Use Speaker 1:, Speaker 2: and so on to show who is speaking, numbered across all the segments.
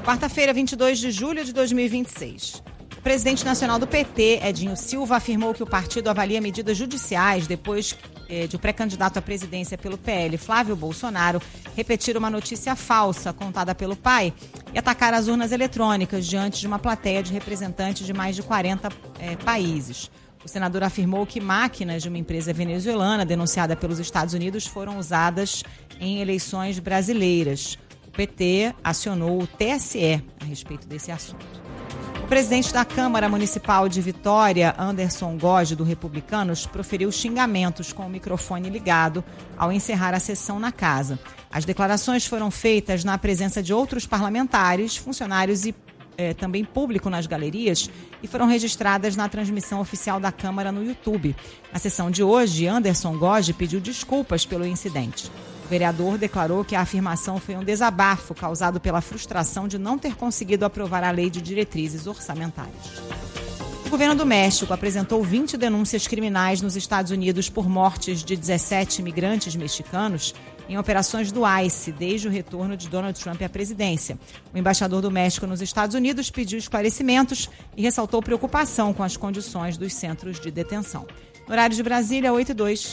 Speaker 1: Quarta-feira, 22 de julho de 2026. O presidente nacional do PT, Edinho Silva, afirmou que o partido avalia medidas judiciais depois de o pré-candidato à presidência pelo PL, Flávio Bolsonaro, repetir uma notícia falsa contada pelo pai e atacar as urnas eletrônicas diante de uma plateia de representantes de mais de 40 países. O senador afirmou que máquinas de uma empresa venezuelana denunciada pelos Estados Unidos foram usadas em eleições brasileiras. O PT acionou o TSE a respeito desse assunto. O presidente da Câmara Municipal de Vitória, Anderson Gozzi, do Republicanos, proferiu xingamentos com o microfone ligado ao encerrar a sessão na casa. As declarações foram feitas na presença de outros parlamentares, funcionários e também público nas galerias e foram registradas na transmissão oficial da Câmara no YouTube. Na sessão de hoje, Anderson Gozzi pediu desculpas pelo incidente. O vereador declarou que a afirmação foi um desabafo causado pela frustração de não ter conseguido aprovar a lei de diretrizes orçamentárias. O governo do México apresentou 20 denúncias criminais nos Estados Unidos por mortes de 17 imigrantes mexicanos em operações do ICE desde o retorno de Donald Trump à presidência. O embaixador do México nos Estados Unidos pediu esclarecimentos e ressaltou preocupação com as condições dos centros de detenção. No horário de Brasília, 8h02.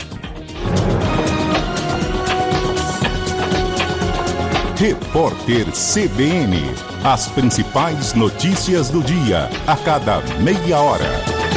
Speaker 2: Repórter CBN. As principais notícias do dia, a cada meia hora.